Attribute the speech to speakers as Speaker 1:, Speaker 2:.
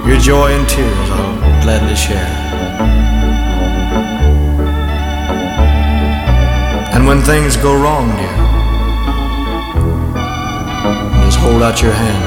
Speaker 1: Your joy and tears I'll gladly share. And when things go wrong, dear, just hold out your hand